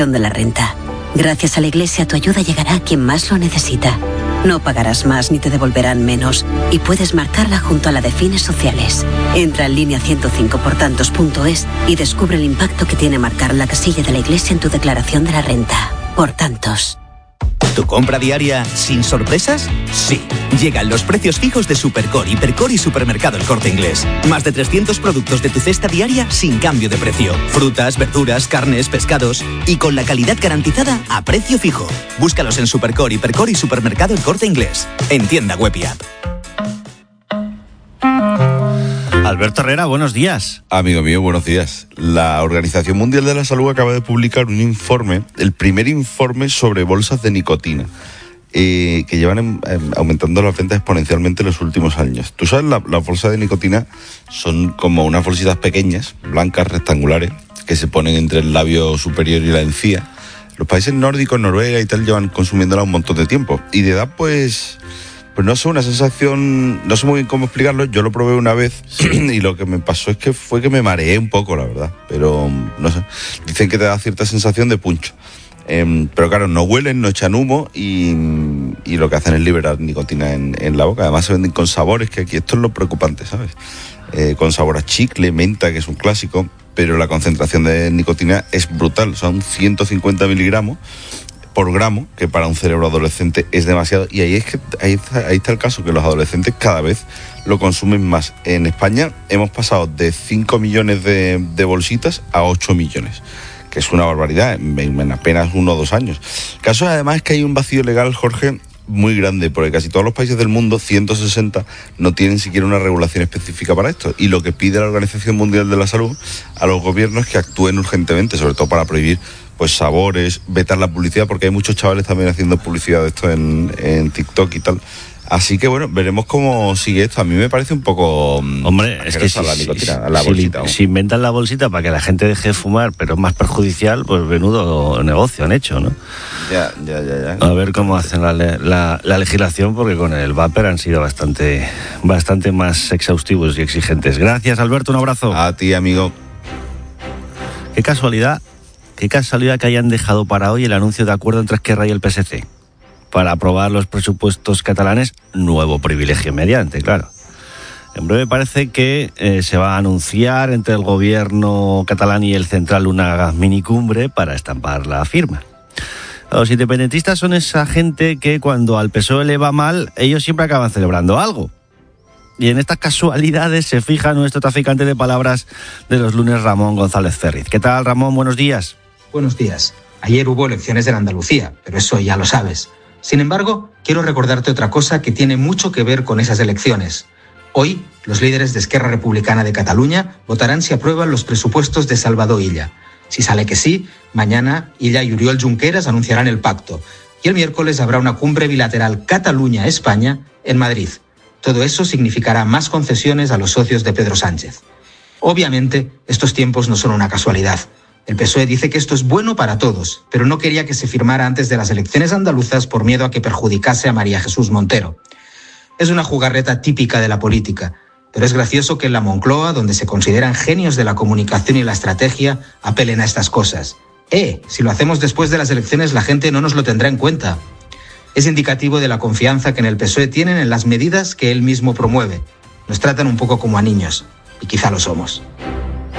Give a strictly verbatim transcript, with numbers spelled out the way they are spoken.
de la renta. Gracias a la Iglesia, tu ayuda llegará a quien más lo necesita. No pagarás más ni te devolverán menos y puedes marcarla junto a la de fines sociales. Entra en línea ciento cinco por tantos punto es y descubre el impacto que tiene marcar la casilla de la Iglesia en tu declaración de la renta. Por tantos. ¿Tu compra diaria sin sorpresas? Sí. Llegan los precios fijos de Supercore, Hipercore y Supermercado El Corte Inglés. Más de trescientos productos de tu cesta diaria sin cambio de precio. Frutas, verduras, carnes, pescados y con la calidad garantizada a precio fijo. Búscalos en Supercore, Hipercore y Supermercado El Corte Inglés. En tienda web y app. Alberto Herrera, buenos días. Amigo mío, buenos días. La Organización Mundial de la Salud acaba de publicar un informe, el primer informe sobre bolsas de nicotina, eh, que llevan en, en, aumentando las ventas exponencialmente en los últimos años. Tú sabes, la, las bolsas de nicotina son como unas bolsitas pequeñas, blancas, rectangulares, que se ponen entre el labio superior y la encía. Los países nórdicos, Noruega y tal, llevan consumiéndola un montón de tiempo. Y de edad, pues... Pues no sé, una sensación, no sé muy bien cómo explicarlo, yo lo probé una vez y lo que me pasó es que fue que me mareé un poco, la verdad, pero no sé, dicen que te da cierta sensación de puncho, eh, pero claro, no huelen, no echan humo y, y lo que hacen es liberar nicotina en, en la boca. Además se venden con sabores, que aquí esto es lo preocupante, ¿sabes? Eh, con sabor a chicle, menta, que es un clásico, pero la concentración de nicotina es brutal, son ciento cincuenta miligramos por gramo, que para un cerebro adolescente es demasiado, y ahí es que ahí está, ahí está el caso, que los adolescentes cada vez lo consumen más. En España hemos pasado de cinco millones de, de bolsitas a ocho millones, que es una barbaridad en, en apenas uno o dos años. El caso además es que hay un vacío legal, Jorge, muy grande, porque casi todos los países del mundo, ciento sesenta, no tienen siquiera una regulación específica para esto, y lo que pide la Organización Mundial de la Salud a los gobiernos es que actúen urgentemente, sobre todo para prohibir pues sabores, vetar la publicidad, porque hay muchos chavales también haciendo publicidad de esto en, en TikTok y tal. Así que bueno, veremos cómo sigue esto. A mí me parece un poco... Hombre, es que si, la nicotina, la si, bolsita, si inventan la bolsita para que la gente deje de fumar, pero es más perjudicial, pues menudo negocio han hecho, ¿no? Ya, ya, ya, ya. A ver cómo hacen la, la, la legislación, porque con el vapor han sido bastante, bastante más exhaustivos y exigentes. Gracias, Alberto, un abrazo. A ti, amigo. Qué casualidad. Qué casualidad que hayan dejado para hoy el anuncio de acuerdo entre Esquerra y el P S C para aprobar los presupuestos catalanes, nuevo privilegio mediante, claro. En breve parece que eh, se va a anunciar entre el gobierno catalán y el central una minicumbre para estampar la firma. Los independentistas son esa gente que cuando al P S O E le va mal, ellos siempre acaban celebrando algo. Y en estas casualidades se fija nuestro traficante de palabras de los lunes, Ramón González Ferriz. ¿Qué tal, Ramón? Buenos días. Buenos días. Ayer hubo elecciones en Andalucía, pero eso ya lo sabes. Sin embargo, quiero recordarte otra cosa que tiene mucho que ver con esas elecciones. Hoy, los líderes de Esquerra Republicana de Cataluña votarán si aprueban los presupuestos de Salvador Illa. Si sale que sí, mañana Illa y Oriol Junqueras anunciarán el pacto. Y el miércoles habrá una cumbre bilateral Cataluña-España en Madrid. Todo eso significará más concesiones a los socios de Pedro Sánchez. Obviamente, estos tiempos no son una casualidad. El P S O E dice que esto es bueno para todos, pero no quería que se firmara antes de las elecciones andaluzas por miedo a que perjudicase a María Jesús Montero. Es una jugarreta típica de la política, pero es gracioso que en la Moncloa, donde se consideran genios de la comunicación y la estrategia, apelen a estas cosas. Eh, si lo hacemos después de las elecciones, la gente no nos lo tendrá en cuenta. Es indicativo de la confianza que en el P S O E tienen en las medidas que él mismo promueve. Nos tratan un poco como a niños, y quizá lo somos.